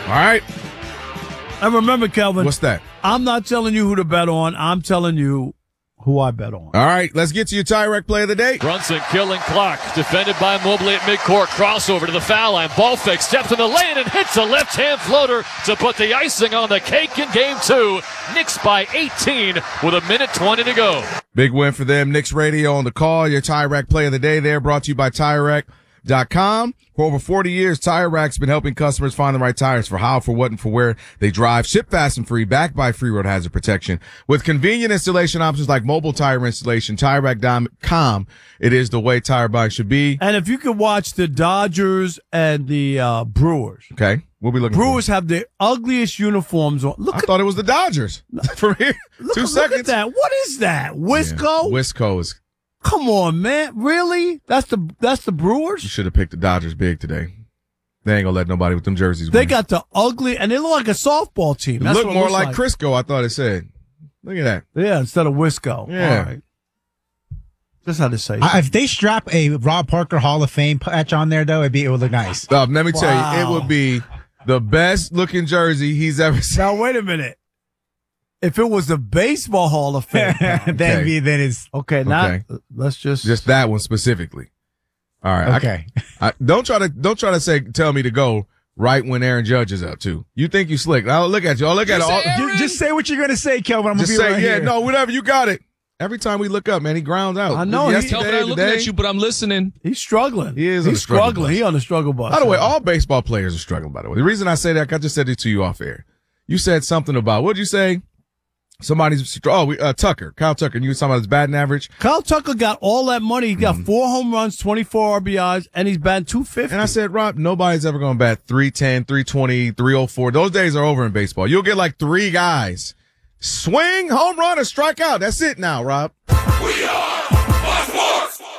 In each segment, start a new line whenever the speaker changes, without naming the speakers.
All right.
And remember, Kelvin.
What's that?
I'm not telling you who to bet on. I'm telling you who I bet on.
All right, let's get to your Tyrek play of the day.
Brunson killing clock. Defended by Mobley at midcourt. Crossover to the foul line. Ball fake. Steps in the lane and hits a left-hand floater to put the icing on the cake in Game 2. Knicks by 18 with 1:20 to go.
Big win for them. Knicks Radio on the call. Your Tyrek play of the day there, brought to you by Tyrek.com. For over 40 years, Tire Rack's been helping customers find the right tires for how, for what, and for where they drive. Ship fast and free, backed by free road hazard protection. With convenient installation options like mobile tire installation, TireRack.com, it is the way tire buying should be.
And if you could watch the Dodgers and the Brewers.
Okay, we'll be looking
Brewers have the ugliest uniforms on.
I thought it was the Dodgers. From here,
look at that. What is that? Wisco?
Yeah, Wisco is...
Come on, man. Really? That's the Brewers?
You should have picked the Dodgers big today. They ain't gonna let nobody with them jerseys
They
win.
got the ugly, and they look like a softball team.
It looked more like Crisco, I thought it said. Look at that.
Yeah, instead of Wisco.
Yeah.
All right. Just had to say.
If they strap a Rob Parker Hall of Fame patch on there, though, it would look nice.
Let me tell you, it would be the best looking jersey he's ever seen.
Now, wait a minute. If it was the Baseball Hall of Fame,
then it's
okay. Now let's
just that one specifically. All right.
Okay.
Don't try to tell me to go right when Aaron Judge is up too. You think you slick? I'll look at you. I'll look at it.
Just say what you're gonna say, Kelvin. I'm
just
gonna be
say
right here.
No, whatever. You got it. Every time we look up, man, he grounds out.
I know.
Kelvin, I'm looking at you, but I'm listening.
He's struggling.
He's
struggling. He's on the struggle bus.
By the way, all baseball players are struggling. By the way, the reason I say that, I just said it to you off air. You said something about what'd you say? Tucker, Kyle Tucker. You were talking about his batting average.
Kyle Tucker got all that money. He got 4 home runs, 24 RBIs, and he's batting .250.
And I said, Rob, nobody's ever going to bat 310, 320, 304. Those days are over in baseball. You'll get like 3 guys. Swing, home run, or strike out. That's it now, Rob.
We are Fox Sports.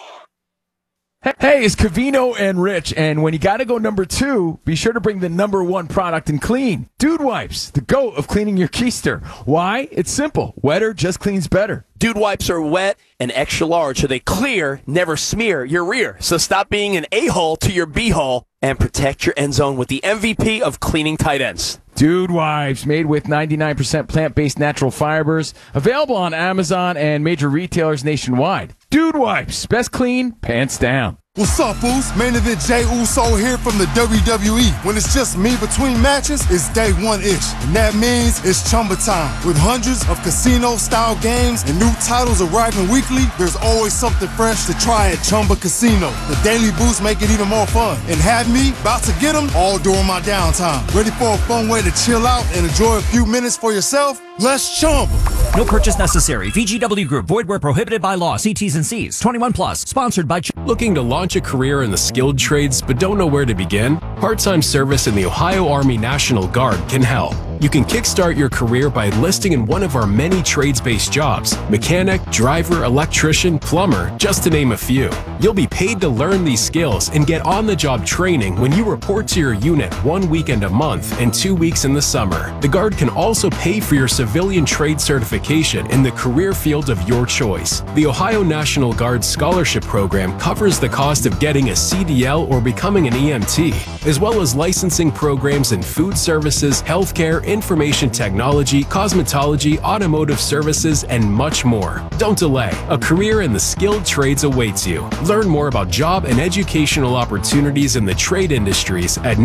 Hey, it's Covino and Rich, and when you gotta go number 2, be sure to bring the number 1 product in clean. Dude Wipes, the GOAT of cleaning your keister. Why? It's simple. Wetter just cleans better.
Dude Wipes are wet and extra large, so they clear, never smear your rear. So stop being an a-hole to your b-hole and protect your end zone with the MVP of cleaning tight ends.
Dude Wipes, made with 99% plant-based natural fibers. Available on Amazon and major retailers nationwide. Dude Wipes, best clean, pants down.
What's up, Foos? Main event Jey Uso here from the WWE. When it's just me between matches, it's day one-ish. And that means it's Chumba time. With hundreds of casino-style games and new titles arriving weekly, there's always something fresh to try at Chumba Casino. The daily boosts make it even more fun. And have me about to get them all during my downtime. Ready for a fun way to chill out and enjoy a few minutes for yourself? Let's Chumba.
No purchase necessary. VGW Group. Void where prohibited by law. See T's and C's. 21 plus. Sponsored by...
Looking to launch a career in the skilled trades but don't know where to begin? Part-time service in the Ohio Army National Guard can help. You can kickstart your career by enlisting in one of our many trades-based jobs: mechanic, driver, electrician, plumber, just to name a few. You'll be paid to learn these skills and get on-the-job training when you report to your unit 1 weekend a month and 2 weeks in the summer. The Guard can also pay for your civilian trade certification in the career field of your choice. The Ohio National Guard Scholarship Program covers the cost of getting a CDL or becoming an EMT, as well as licensing programs in food services, healthcare, information technology, cosmetology, automotive services, and much more. Don't delay. A career in the skilled trades awaits you. Learn more about job and educational opportunities in the trade industries at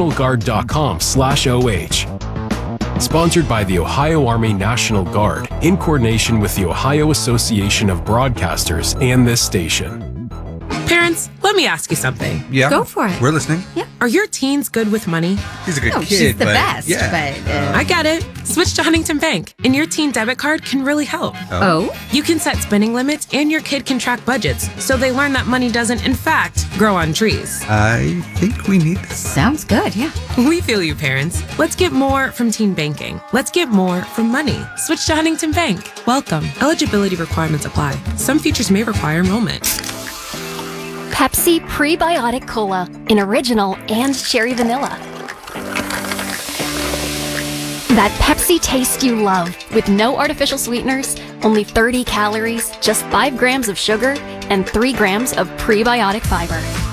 nationalguard.com/OH. Sponsored by the Ohio Army National Guard, in coordination with the Ohio Association of Broadcasters and this station.
Parents, let me ask you something.
Yeah.
Go for it.
We're listening.
Yeah. Are your teens good with money?
He's a good kid,
she's the
but
best,
yeah.
I get it. Switch to Huntington Bank, and your teen debit card can really help.
Oh?
You can set spending limits, and your kid can track budgets, so they learn that money doesn't, in fact, grow on trees.
I think we need this.
Sounds good, yeah. We feel you, parents. Let's get more from teen banking. Let's get more from money. Switch to Huntington Bank. Welcome. Eligibility requirements apply. Some features may require enrollment.
Pepsi Prebiotic Cola in original and cherry vanilla. That Pepsi taste you love with no artificial sweeteners, only 30 calories, just 5 grams of sugar, and 3 grams of prebiotic fiber.